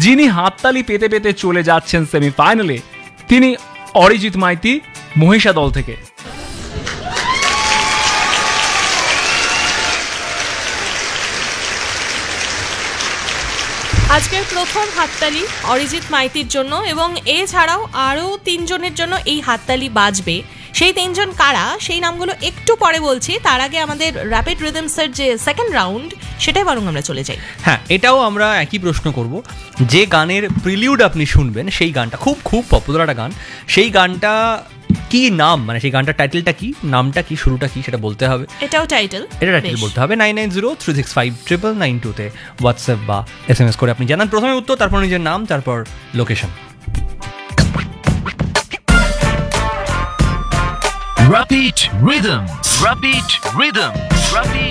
যিনি হাততালি পেতে পেতে চলে যাচ্ছেন সেমিফাইনালে, তিনি অরিজিৎ মাইতি মহিষাদল থেকে। আজকের প্রথম হাততালি অরিজিৎ মাইতির জন্য, এবং এছাড়াও আরও 3 জনের জন্য এই হাততালি বাজবে। সেই 3 জন কারা, সেই নামগুলো একটু পরে বলছি। তার আগে আমাদের র্যাপিড রিদমসের যে সেকেন্ড রাউন্ড, সেটাই বরং আমরা চলে যাই। হ্যাঁ, এটাও আমরা একই প্রশ্ন করব। যে গানের প্রিলিউড আপনি শুনবেন, সেই গানটা খুব খুব পপুলার একটা গান, সেই গানটা কি নাম, মানে সেই গানটার টাইটেলটা কি, নামটা কি, শুরুটা কি, সেটা বলতে হবে। এটাও টাইটেল, এটা টাইটেল বলতে হবে। 9903659992 হোয়াটসঅ্যাপ বা SMS করে আপনি জানান প্রথমে উত্তর, তারপর নিজের নাম, তারপর location. Rapid Rhythms. Rapid Rhythms. Rapid